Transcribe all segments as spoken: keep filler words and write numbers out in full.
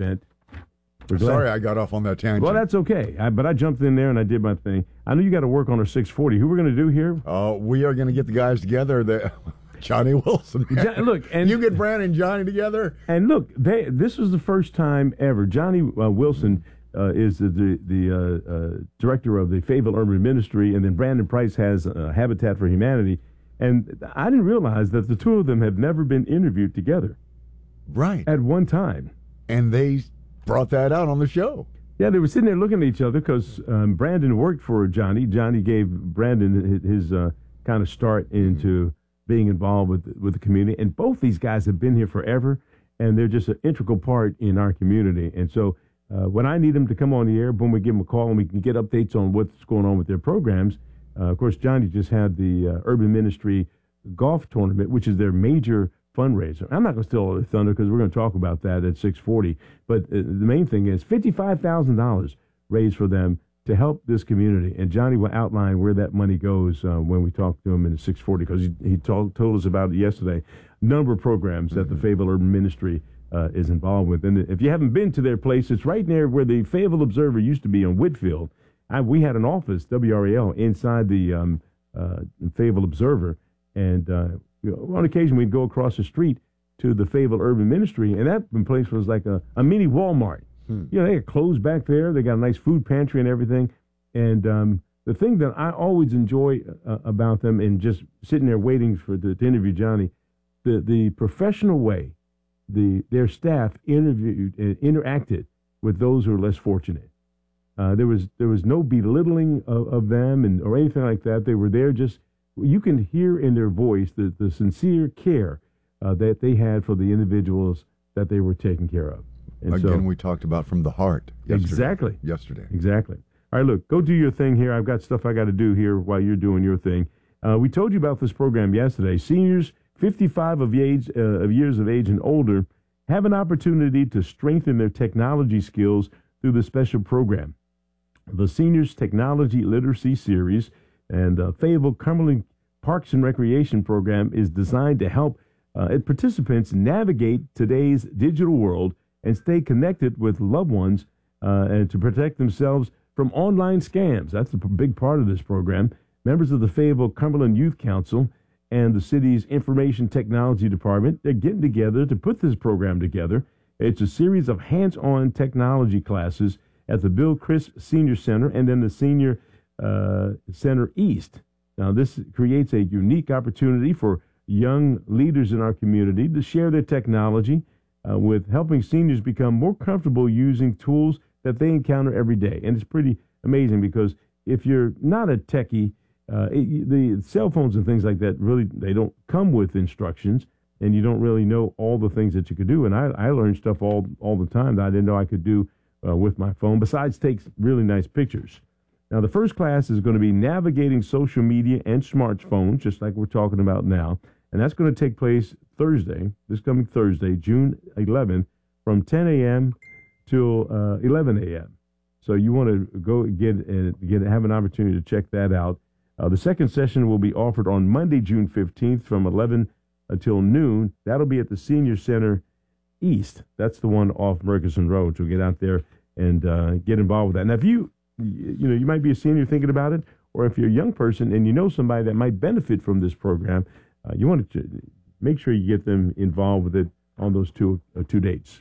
event. Sorry I got off on that tangent. Well, that's okay. I, but I jumped in there and I did my thing. I know you got to work on our six forty. Who we're going to do here? Uh, we are going to get the guys together. The, Johnny Wilson. John, look, and you get Brandon and Johnny together. And look, they, this was the first time ever. Johnny uh, Wilson uh, is the the, the uh, uh, director of the Fayetteville Urban Ministry, and then Brandon Price has uh, Habitat for Humanity. And I didn't realize that the two of them have never been interviewed together. Right. At one time. And they brought that out on the show. Yeah, they were sitting there looking at each other because um, Brandon worked for Johnny. Johnny gave Brandon his, his uh, kind of start into being involved with with the community. And both these guys have been here forever, and they're just an integral part in our community. And so uh, when I need them to come on the air, boom, we give them a call, and we can get updates on what's going on with their programs. Uh, of course, Johnny just had the uh, Urban Ministry Golf Tournament, which is their major fundraiser. I'm not going to steal all the thunder because we're going to talk about that at six forty. But uh, the main thing is fifty-five thousand dollars raised for them to help this community. And Johnny will outline where that money goes uh, when we talk to him in six forty, because he, he told, told us about it yesterday. Number of programs mm-hmm. that the Fayetteville Urban Ministry uh, is involved with. And if you haven't been to their place, it's right near where the Fayetteville Observer used to be on Whitfield. I, we had an office, W R A L, inside the um, uh, Fayetteville Observer. And uh, you know, on occasion, we'd go across the street to the Fayetteville Urban Ministry, and that place was like a, a mini Walmart. Hmm. You know, they had clothes back there. They got a nice food pantry and everything. And um, the thing that I always enjoy uh, about them, and just sitting there waiting for the, to interview Johnny, the the professional way the their staff interviewed and interacted with those who are less fortunate. Uh, there was there was no belittling of, of them and or anything like that. They were there just, you can hear in their voice the, the sincere care uh, that they had for the individuals that they were taking care of. And Again, so, we talked about from the heart yesterday. Exactly. Yesterday. Exactly. All right, look, go do your thing here. I've got stuff I got to do here while you're doing your thing. Uh, we told you about this program yesterday. Seniors fifty-five of, age, uh, of years of age and older have an opportunity to strengthen their technology skills through the special program. The Seniors Technology Literacy Series and uh, Fayetteville Cumberland Parks and Recreation Program is designed to help uh, participants navigate today's digital world and stay connected with loved ones uh, and to protect themselves from online scams. That's a big part of this program. Members of the Fayetteville Cumberland Youth Council and the city's Information Technology Department, they're getting together to put this program together. It's a series of hands-on technology classes at the Bill Crisp Senior Center and then the Senior uh, Center East. Now, this creates a unique opportunity for young leaders in our community to share their technology uh, with helping seniors become more comfortable using tools that they encounter every day. And it's pretty amazing because if you're not a techie, uh, it, the cell phones and things like that, really, they don't come with instructions, and you don't really know all the things that you could do. And I, I learned stuff all, all the time that I didn't know I could do uh, with my phone, besides take really nice pictures. Now, the first class is going to be navigating social media and smartphones, just like we're talking about now. And that's going to take place Thursday, this coming Thursday, June eleventh, from ten a.m. till uh, eleven a.m. So you want to go get uh, get have an opportunity to check that out. Uh, the second session will be offered on Monday, June fifteenth, from eleven until noon. That'll be at the Senior Center East. That's the one off Murchison Road. So get out there and uh, get involved with that. Now, if you you know you might be a senior thinking about it, or if you're a young person and you know somebody that might benefit from this program, uh, you want to make sure you get them involved with it on those two uh, two dates.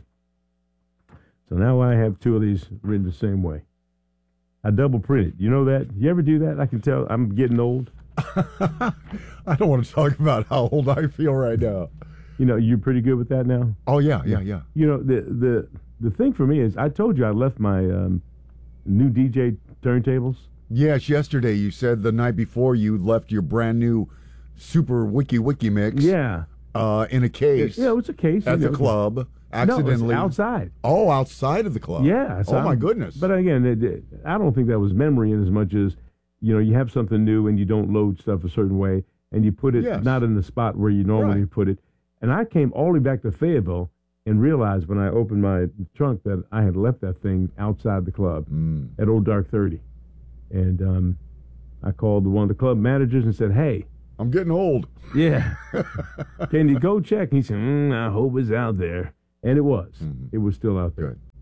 So now I have two of these written the same way. I double printed. You know that? You ever do that? I can tell I'm getting old. I don't want to talk about how old I feel right now. You know, you're pretty good with that now? Oh, yeah, yeah, yeah. You know, the the, the thing for me is I told you I left my um, new D J turntables. Yes, yesterday you said the night before you left your brand new Super Wiki Wiki mix. Yeah. Uh, in a case. Yeah, it was a case. At you know, the club. Accidentally. No, outside. Oh, outside of the club. Yeah. So oh, my I'm, goodness. But again, it, it, I don't think that was memory in as much as, you know, you have something new and you don't load stuff a certain way and you put it yes. not in the spot where you normally right. put it. And I came all the way back to Fayetteville and realized when I opened my trunk that I had left that thing outside the club mm. at Old Dark thirty. And um, I called one of the club managers and said, hey, I'm getting old. Yeah. Can you go check? He said, mm, I hope it's out there. And it was. Mm-hmm. It was still out there. Good.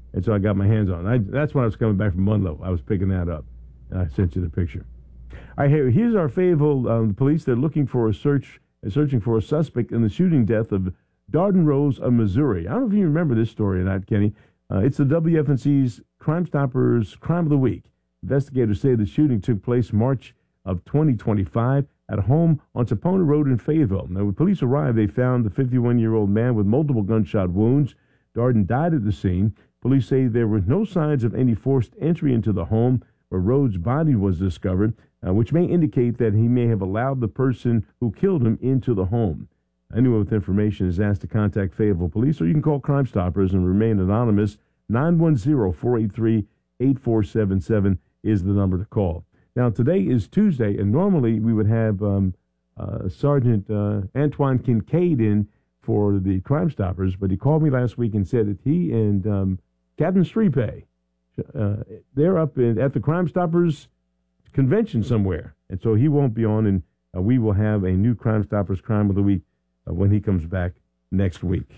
And so I got my hands on it. I, that's when I was coming back from Munlo. I was picking that up. And I sent you the picture. All right, here, here's our Fayetteville um, police. They're looking for a search, uh, searching for a suspect in the shooting death of Darden Rose of Missouri. I don't know if you remember this story or not, Kenny. Uh, it's the W F N C's Crime Stoppers Crime of the Week. Investigators say the shooting took place March of twenty twenty-five at a home on Sapona Road in Fayetteville. Now, when police arrived, they found the fifty-one-year-old man with multiple gunshot wounds. Darden died at the scene. Police say there were no signs of any forced entry into the home where Rhodes' body was discovered, uh, which may indicate that he may have allowed the person who killed him into the home. Anyone with information is asked to contact Fayetteville Police, or you can call Crime Stoppers and remain anonymous. nine one zero, four eight three, eight four seven seven is the number to call. Now, today is Tuesday, and normally we would have um, uh, Sergeant uh, Antoine Kincaid in for the Crime Stoppers, but he called me last week and said that he and um, Captain Streepay, uh, they're up in, at the Crime Stoppers convention somewhere, and so he won't be on, and uh, we will have a new Crime Stoppers Crime of the Week uh, when he comes back next week.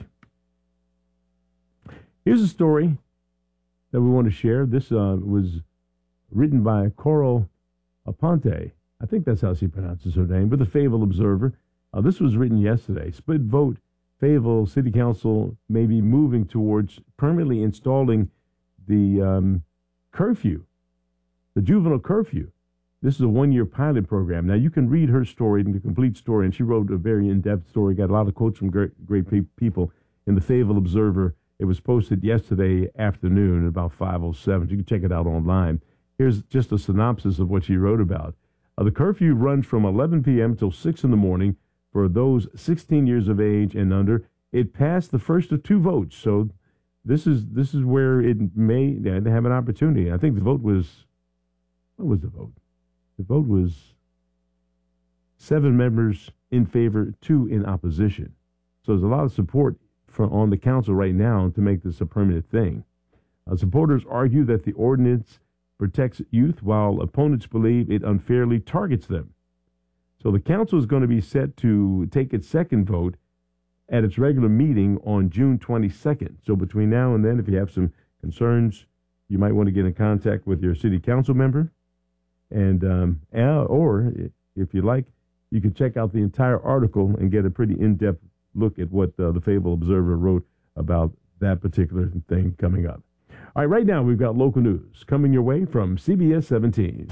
Here's a story that we want to share. This uh, was written by Coral Aponte. I think that's how she pronounces her name, with the Fayetteville Observer. Uh, this was written yesterday. Split vote. Fayetteville City Council may be moving towards permanently installing the um, curfew, the juvenile curfew. This is a one-year pilot program. Now, you can read her story, the complete story, and she wrote a very in-depth story, got a lot of quotes from great, great pe- people in the Fayetteville Observer. It was posted yesterday afternoon at about five oh seven. You can check it out online. Here's just a synopsis of what she wrote about. Uh, the curfew runs from eleven p.m. till six in the morning for those sixteen years of age and under. It passed the first of two votes, so this is this is where it may yeah, they have an opportunity. I think the vote was, what was the vote? The vote was seven members in favor, two in opposition. So there's a lot of support for, on the council right now to make this a permanent thing. Uh, supporters argue that the ordinance protects youth, while opponents believe it unfairly targets them. So the council is going to be set to take its second vote at its regular meeting on June twenty-second. So between now and then, if you have some concerns, you might want to get in contact with your city council member. And um, or if you like, you can check out the entire article and get a pretty in-depth look at what uh, the Fayetteville Observer wrote about that particular thing coming up. All right, right now we've got local news coming your way from C B S seventeen.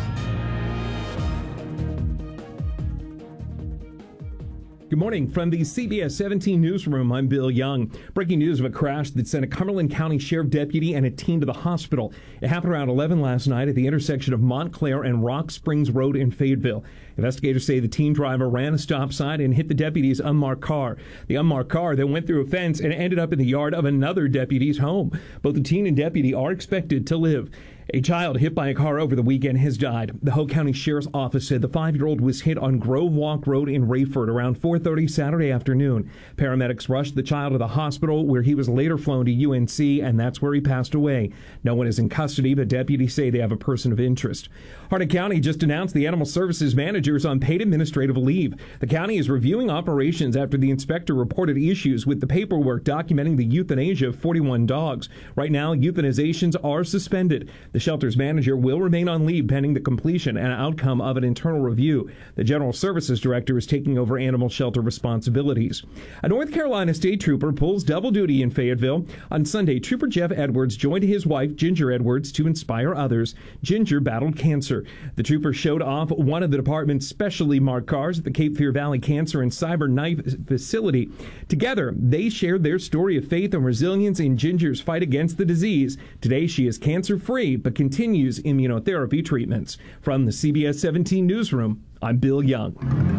Good morning from the C B S seventeen newsroom. I'm Bill Young. Breaking news of a crash that sent a Cumberland County Sheriff deputy and a teen to the hospital. It happened around eleven last night at the intersection of Montclair and Rock Springs Road in Fayetteville. Investigators say the teen driver ran a stop sign and hit the deputy's unmarked car. The unmarked car then went through a fence and ended up in the yard of another deputy's home. Both the teen and deputy are expected to live. A child hit by a car over the weekend has died. The Hope County Sheriff's Office said the five-year-old was hit on Grove Walk Road in Rayford around four thirty Saturday afternoon. Paramedics rushed the child to the hospital, where he was later flown to U N C, and that's where he passed away. No one is in custody, but deputies say they have a person of interest. Harnett County just announced the Animal Services managers on paid administrative leave. The county is reviewing operations after the inspector reported issues with the paperwork documenting the euthanasia of forty-one dogs. Right now, euthanizations are suspended. The shelter's manager will remain on leave pending the completion and outcome of an internal review. The General Services Director is taking over animal shelter responsibilities. A North Carolina state trooper pulls double duty in Fayetteville. On Sunday, Trooper Jeff Edwards joined his wife, Ginger Edwards, to inspire others. Ginger battled cancer. The trooper showed off one of the department's specially marked cars at the Cape Fear Valley Cancer and Cyber Knife facility. Together, they shared their story of faith and resilience in Ginger's fight against the disease. Today, she is cancer-free, but continues immunotherapy treatments. From the C B S seventeen newsroom, I'm Bill Young.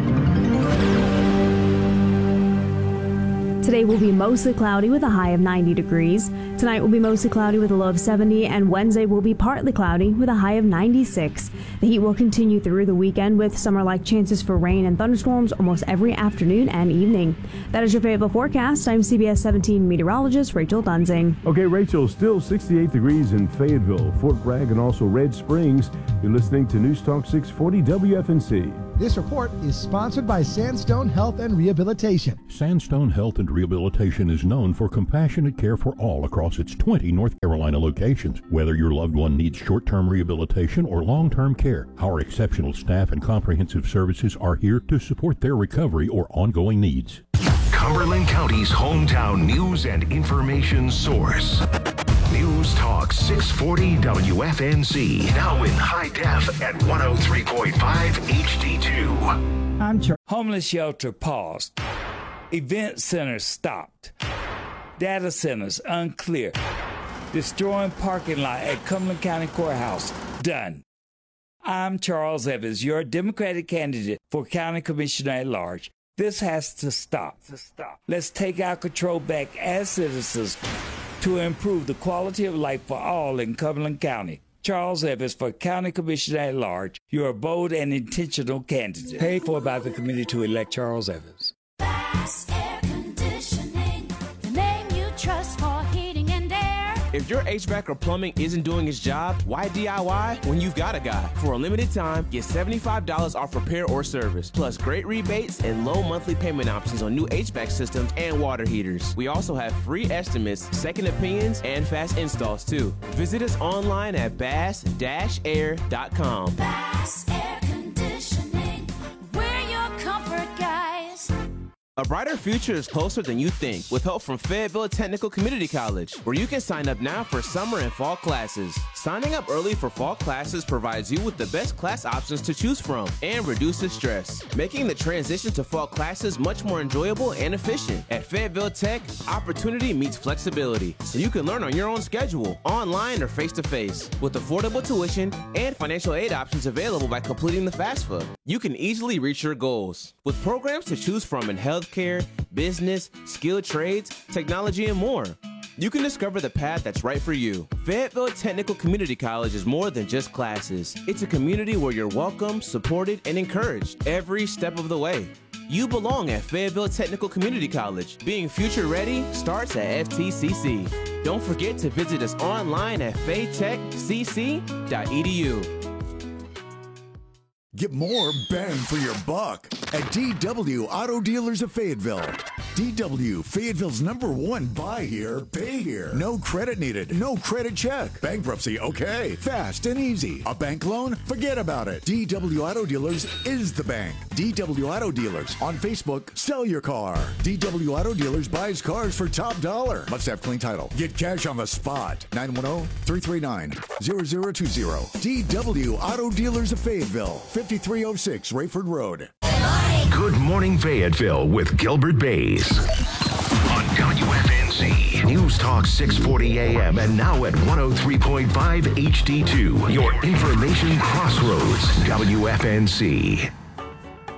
Today will be mostly cloudy with a high of ninety degrees. Tonight will be mostly cloudy with a low of seventy, and Wednesday will be partly cloudy with a high of ninety-six. The heat will continue through the weekend with summer-like chances for rain and thunderstorms almost every afternoon and evening. That is your Fayetteville forecast. I'm C B S seventeen meteorologist Rachel Dunsing. Okay, Rachel, still sixty-eight degrees in Fayetteville, Fort Bragg, and also Red Springs. You're listening to News Talk six forty W F N C. This report is sponsored by Sandstone Health and Rehabilitation. Sandstone Health and Rehabilitation is known for compassionate care for all across its twenty North Carolina locations. Whether your loved one needs short-term rehabilitation or long-term care, our exceptional staff and comprehensive services are here to support their recovery or ongoing needs. Cumberland County's hometown news and information source. News Talk six forty W F N C. Now in high def at one oh three point five H D two. I'm Char- Homeless shelter paused. Event centers stopped. Data centers unclear. Destroying parking lot at Cumberland County Courthouse done. I'm Charles Evans, your Democratic candidate for County Commissioner at Large. This has to stop. To stop. Let's take our control back as citizens to improve the quality of life for all in Cumberland County. Charles Evans for County Commissioner at Large. You're a bold and intentional candidate. Paid for by the committee to elect Charles Evans. Bass Air Conditioning, the name you trust for heating and air. If your H V A C or plumbing isn't doing its job, why D I Y when you've got a guy? For a limited time, get seventy-five dollars off repair or service, plus great rebates and low monthly payment options on new H V A C systems and water heaters. We also have free estimates, second opinions, and fast installs too. Visit us online at bass dash air dot com. Bass Air Conditioning, we're your comfort guys. A brighter future is closer than you think with help from Fayetteville Technical Community College, where you can sign up now for summer and fall classes. Signing up early for fall classes provides you with the best class options to choose from and reduces stress, making the transition to fall classes much more enjoyable and efficient. At Fayetteville Tech, opportunity meets flexibility, so you can learn on your own schedule, online or face-to-face, with affordable tuition and financial aid options available by completing the FAFSA. You can easily reach your goals with programs to choose from in healthcare, business, skilled trades, technology, and more. You can discover the path that's right for you. Fayetteville Technical Community College is more than just classes. It's a community where you're welcome, supported, and encouraged every step of the way. You belong at Fayetteville Technical Community College. Being future ready starts at F T C C. Don't forget to visit us online at faytech c c dot e d u. Get more bang for your buck at D W Auto Dealers of Fayetteville. D W, Fayetteville's number one buy here, pay here. No credit needed, no credit check. Bankruptcy, okay. Fast and easy. A bank loan? Forget about it. D W Auto Dealers is the bank. D W Auto Dealers. On Facebook, sell your car. D W Auto Dealers buys cars for top dollar. Must have clean title. Get cash on the spot. nine one zero, three three nine, zero zero two zero. D W Auto Dealers of Fayetteville. fifty-three oh six Rayford Road. Good Morning Fayetteville with Gilbert Bays on W F N C News Talk six forty A M and now at one oh three point five H D two. Your information crossroads. W F N C.